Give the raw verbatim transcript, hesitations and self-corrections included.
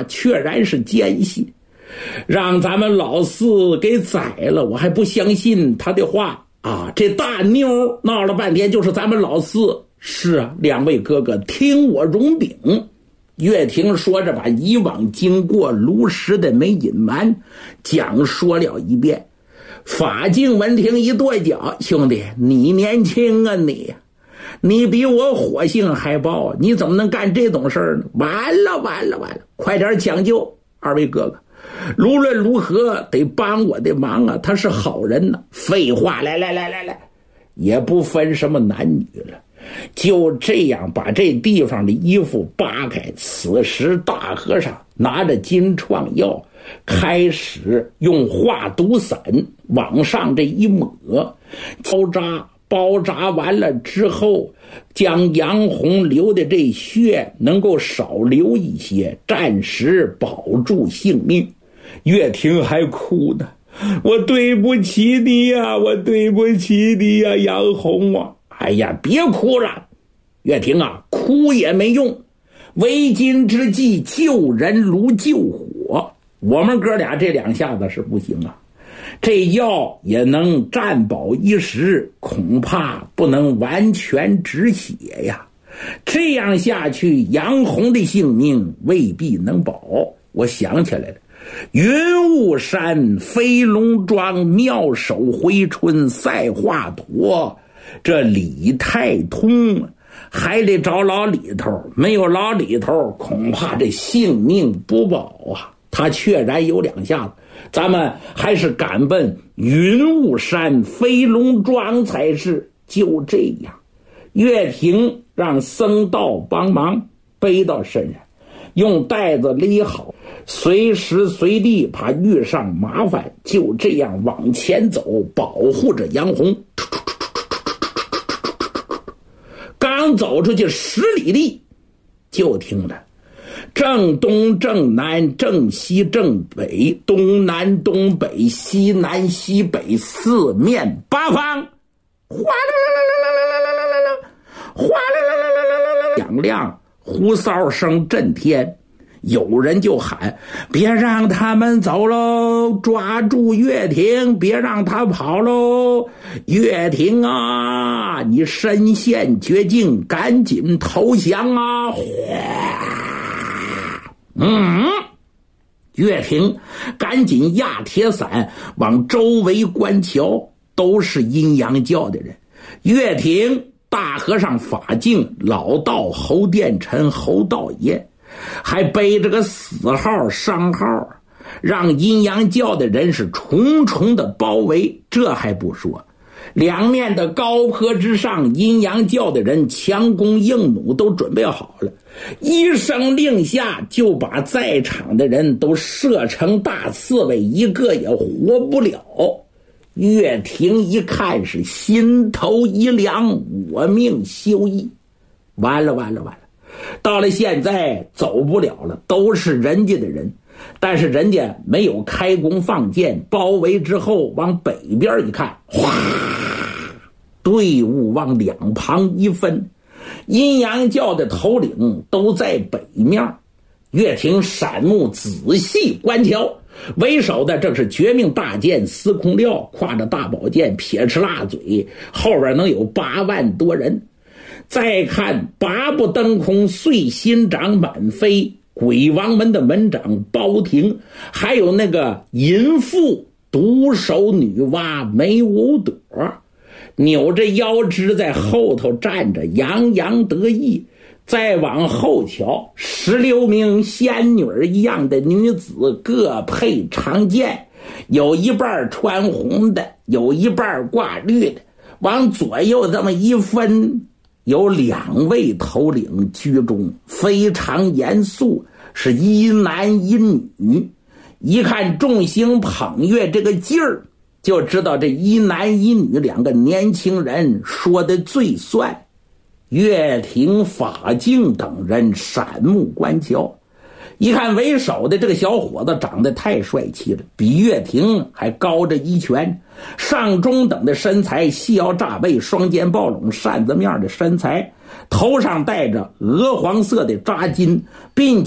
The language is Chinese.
确然是奸细，让咱们老四给宰了，我还不相信他的话啊！这大妞闹了半天就是咱们老四。是啊，两位哥哥，听我容禀。岳霆说着，把以往经过如实的没隐瞒讲说了一遍。法镜闻听一跺脚，兄弟，你年轻啊你，你比我火性还爆，你怎么能干这种事儿呢？完了完了完了，快点抢救，二位哥哥，无论如何得帮我的忙啊，他是好人呢。废话，来来来来来，也不分什么男女了。就这样把这地方的衣服扒开，此时大和尚拿着金创药开始用化毒散往上这一抹，包扎包扎完了之后，将杨红流的这血能够少流一些，暂时保住性命。岳霆还哭呢，我对不起你呀，我对不起你呀，杨红啊！哎呀，别哭了，岳霆啊，哭也没用，为今之计救人如救火，我们哥俩这两下子是不行啊，这药也能暂保一时，恐怕不能完全止血呀，这样下去杨红的性命未必能保。我想起来了，云雾山飞龙庄妙手回春赛华佗，这李太通还得找老李头，没有老李头恐怕这性命不保啊。他确然有两下子，咱们还是赶奔云雾山飞龙庄才是。就这样，岳霆让僧道帮忙背到身上，用袋子勒好，随时随地怕遇上麻烦，就这样往前走，保护着杨红。刚走出去十里地，就听着正东正南正西正北，东南东北西南西北，四面八方哗啦啦啦啦啦啦啦啦啦，哗啦啦啦啦啦啦啦，响亮，呼哨声震天。有人就喊，别让他们走喽，抓住岳霆，别让他跑喽，岳霆啊，你身陷绝境，赶紧投降啊！嗯，岳霆赶紧压铁伞往周围观瞧，都是阴阳教的人。岳霆、大和尚法镜、老道侯殿臣、侯道爷，还背着个死号伤号，让阴阳教的人是重重的包围。这还不说，两面的高坡之上，阴阳教的人强弓硬弩都准备好了，一声令下就把在场的人都射成大刺猬，一个也活不了。岳霆一看是心头一凉，我命休矣，完了完了完了，到了现在走不了了，都是人家的人，但是人家没有开弓放箭，包围之后往北边一看，哗，队伍往两旁一分，阴阳教的头领都在北面。岳霆闪目仔细观瞧，为首的正是绝命大剑司空廖，挎着大宝剑，撇哧辣嘴，后边能有八万多人。再看八部登空碎心掌满飞，鬼王门的门长包廷，还有那个淫妇独手女娲梅五朵，扭着腰肢在后头站着，洋洋得意。再往后瞧，十六名仙女一样的女子，各配长剑，有一半穿红的，有一半挂绿的，往左右这么一分，有两位头领居中，非常严肃，是一男一女。一看众星捧月这个劲儿，就知道这一男一女两个年轻人说的最算。岳霆、法镜等人闪目观瞧，一看为首的这个小伙子长得太帅气了，比岳霆还高着一拳，上中等的身材，细腰炸背，双肩抱拢，扇子面的身材，头上戴着鹅黄色的扎巾，并